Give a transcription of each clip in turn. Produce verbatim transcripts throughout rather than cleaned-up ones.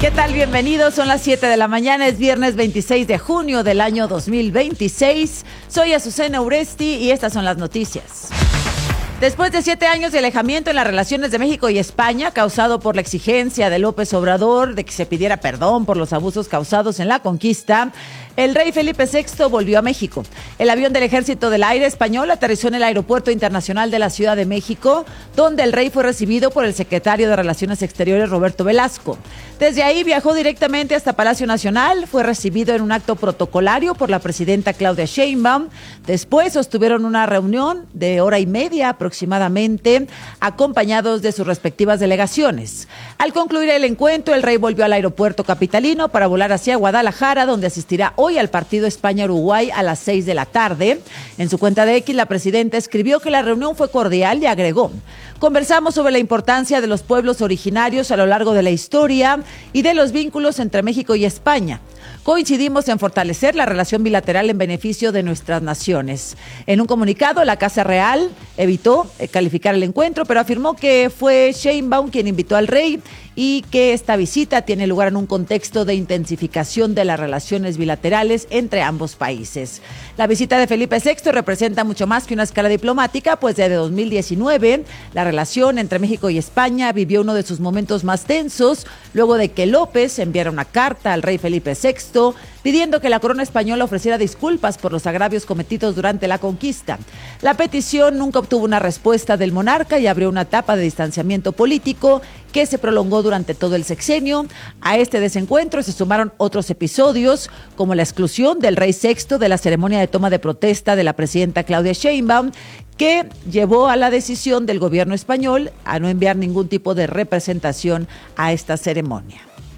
¿Qué tal? Bienvenidos, son las siete de la mañana, es viernes veintiséis de junio del año dos mil veintiséis. Soy Azucena Uresti y estas son las noticias. Después de siete años de alejamiento en las relaciones de México y España, causado por la exigencia de López Obrador de que se pidiera perdón por los abusos causados en la conquista, el rey Felipe sexto volvió a México. El avión del Ejército del Aire español aterrizó en el Aeropuerto Internacional de la Ciudad de México, donde el rey fue recibido por el secretario de Relaciones Exteriores, Roberto Velasco. Desde ahí viajó directamente hasta Palacio Nacional, fue recibido en un acto protocolario por la presidenta Claudia Sheinbaum. Después sostuvieron una reunión de hora y media aproximadamente, acompañados de sus respectivas delegaciones. Al concluir el encuentro, el rey volvió al aeropuerto capitalino para volar hacia Guadalajara, donde asistirá hoy al partido España-Uruguay a las seis de la tarde. En su cuenta de X, la presidenta escribió que la reunión fue cordial y agregó: conversamos sobre la importancia de los pueblos originarios a lo largo de la historia y de los vínculos entre México y España. Coincidimos en fortalecer la relación bilateral en beneficio de nuestras naciones. En un comunicado, la Casa Real evitó calificar el encuentro, pero afirmó que fue Sheinbaum quien invitó al rey y que esta visita tiene lugar en un contexto de intensificación de las relaciones bilaterales entre ambos países. La visita de Felipe sexto representa mucho más que una escala diplomática, pues desde dos mil diecinueve la relación entre México y España vivió uno de sus momentos más tensos, luego de que López enviara una carta al rey Felipe sexto pidiendo que la corona española ofreciera disculpas por los agravios cometidos durante la conquista. La petición nunca obtuvo una respuesta del monarca y abrió una etapa de distanciamiento político que se prolongó durante todo el sexenio. A este desencuentro se sumaron otros episodios, como la exclusión del rey sexto de la ceremonia de toma de protesta de la presidenta Claudia Sheinbaum, que llevó a la decisión del gobierno español a no enviar ningún tipo de representación a esta ceremonia.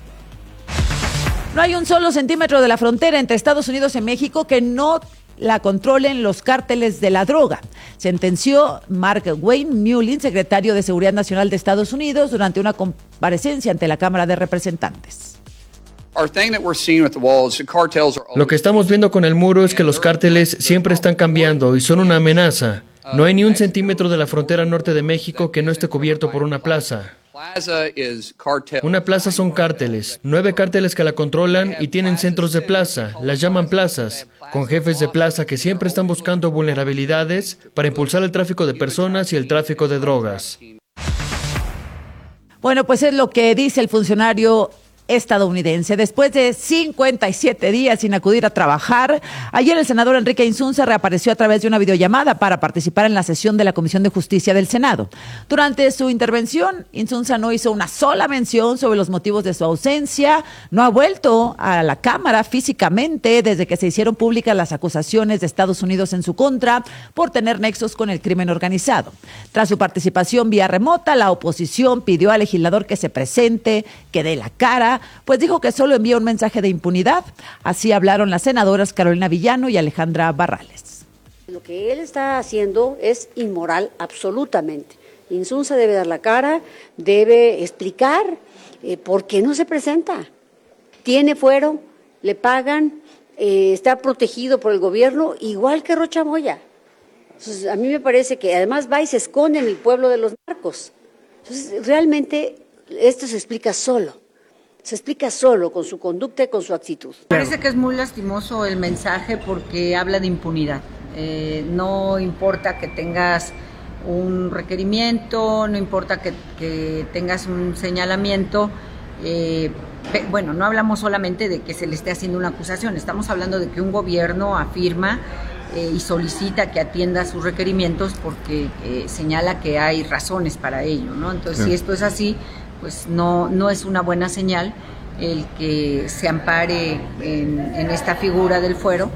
No hay un solo centímetro de la frontera entre Estados Unidos y México que no la controlen los cárteles de la droga, sentenció Mark Wayne Mullin, secretario de Seguridad Nacional de Estados Unidos, durante una comparecencia ante la Cámara de Representantes. Lo que estamos viendo con el muro es que los cárteles siempre están cambiando y son una amenaza. No hay ni un centímetro de la frontera norte de México que no esté cubierto por una plaza. Una plaza son cárteles, nueve cárteles que la controlan y tienen centros de plaza, las llaman plazas, con jefes de plaza que siempre están buscando vulnerabilidades para impulsar el tráfico de personas y el tráfico de drogas. Bueno, pues es lo que dice el funcionario estadounidense. Después de cincuenta y siete días sin acudir a trabajar, ayer el senador Enrique Insunza reapareció a través de una videollamada para participar en la sesión de la Comisión de Justicia del Senado. Durante su intervención, Insunza no hizo una sola mención sobre los motivos de su ausencia, no ha vuelto a la Cámara físicamente desde que se hicieron públicas las acusaciones de Estados Unidos en su contra por tener nexos con el crimen organizado. Tras su participación vía remota, la oposición pidió al legislador que se presente, que dé la cara, pues dijo que solo envía un mensaje de impunidad. Así hablaron las senadoras Carolina Villano y Alejandra Barrales. Lo que él está haciendo es inmoral absolutamente. Insunza debe dar la cara, debe explicar eh, por qué no se presenta. Tiene fuero, le pagan, eh, está protegido por el gobierno, igual que Rocha Moya. Entonces, a mí me parece que además va y se esconde en el pueblo de los narcos. Entonces, realmente esto se explica solo. Se explica solo con su conducta y con su actitud. Parece que es muy lastimoso el mensaje porque habla de impunidad. Eh, no importa que tengas un requerimiento, no importa que, que tengas un señalamiento. Eh, bueno, no hablamos solamente de que se le esté haciendo una acusación, estamos hablando de que un gobierno afirma eh, y solicita que atienda sus requerimientos porque eh, señala que hay razones para ello, ¿no? Entonces, sí. Si esto es así, pues no, no es una buena señal el que se ampare en, en esta figura del fuero.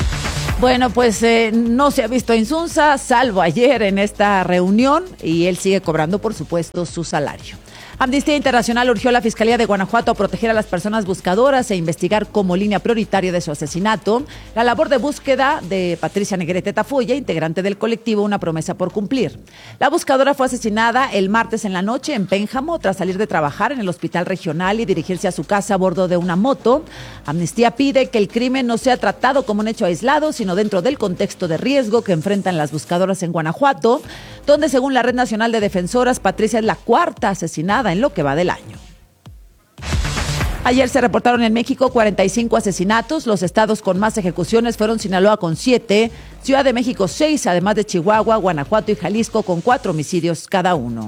Bueno, pues eh, no se ha visto a Insunza, salvo ayer en esta reunión, y él sigue cobrando, por supuesto, su salario. Amnistía Internacional urgió a la Fiscalía de Guanajuato a proteger a las personas buscadoras e investigar como línea prioritaria de su asesinato la labor de búsqueda de Patricia Negrete Tafoya, integrante del colectivo Una Promesa por Cumplir. La buscadora fue asesinada el martes en la noche en Pénjamo tras salir de trabajar en el hospital regional y dirigirse a su casa a bordo de una moto. Amnistía pide que el crimen no sea tratado como un hecho aislado, sino dentro del contexto de riesgo que enfrentan las buscadoras en Guanajuato, donde según la Red Nacional de Defensoras, Patricia es la cuarta asesinada en lo que va del año. Ayer se reportaron en México cuarenta y cinco asesinatos. Los estados con más ejecuciones fueron Sinaloa con siete, Ciudad de México seis, además de Chihuahua, Guanajuato y Jalisco con cuatro homicidios cada uno.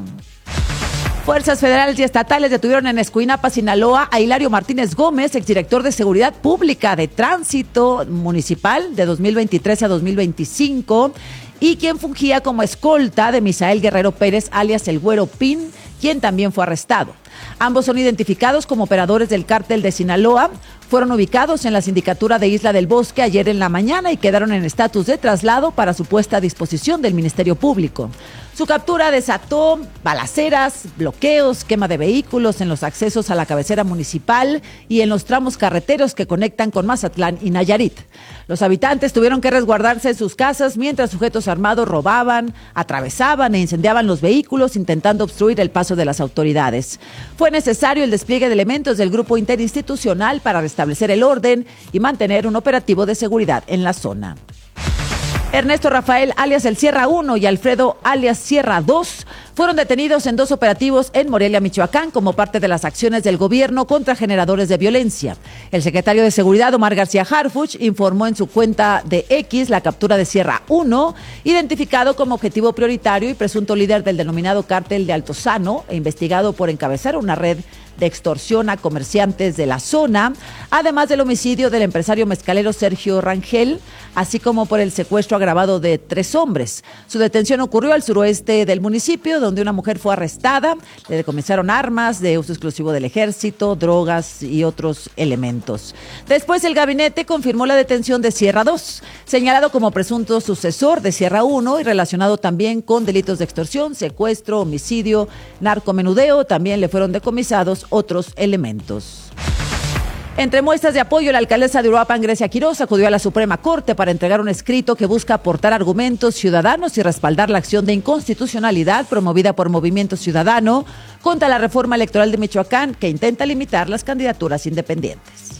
Fuerzas federales y estatales detuvieron en Escuinapa, Sinaloa, a Hilario Martínez Gómez, exdirector de Seguridad Pública de Tránsito Municipal de dos mil veintitrés a dos mil veinticinco, y quien fungía como escolta de Misael Guerrero Pérez, alias El Güero Pin, quien también fue arrestado. Ambos son identificados como operadores del cártel de Sinaloa. Fueron ubicados en la sindicatura de Isla del Bosque ayer en la mañana y quedaron en estatus de traslado para su puesta a disposición del Ministerio Público. Su captura desató balaceras, bloqueos, quema de vehículos en los accesos a la cabecera municipal y en los tramos carreteros que conectan con Mazatlán y Nayarit. Los habitantes tuvieron que resguardarse en sus casas mientras sujetos armados robaban, atravesaban e incendiaban los vehículos intentando obstruir el paso de las autoridades. Fue necesario el despliegue de elementos del grupo interinstitucional para restablecer el orden y mantener un operativo de seguridad en la zona. Ernesto Rafael, alias el Sierra uno, y Alfredo, alias Sierra dos, fueron detenidos en dos operativos en Morelia, Michoacán, como parte de las acciones del gobierno contra generadores de violencia. El secretario de Seguridad, Omar García Harfuch, informó en su cuenta de X la captura de Sierra uno, identificado como objetivo prioritario y presunto líder del denominado cártel de Altozano e investigado por encabezar una red de extorsión a comerciantes de la zona, además del homicidio del empresario mezcalero Sergio Rangel, así como por el secuestro agravado de tres hombres. Su detención ocurrió al suroeste del municipio, donde una mujer fue arrestada. Le decomisaron armas de uso exclusivo del ejército, drogas y otros elementos. Después el gabinete confirmó la detención de Sierra dos, señalado como presunto sucesor de Sierra uno y relacionado también con delitos de extorsión, secuestro, homicidio, narcomenudeo. También le fueron decomisados otros elementos. Entre muestras de apoyo, la alcaldesa de Uruapan, Grecia Quiroz, acudió a la Suprema Corte para entregar un escrito que busca aportar argumentos ciudadanos y respaldar la acción de inconstitucionalidad promovida por Movimiento Ciudadano contra la reforma electoral de Michoacán, que intenta limitar las candidaturas independientes.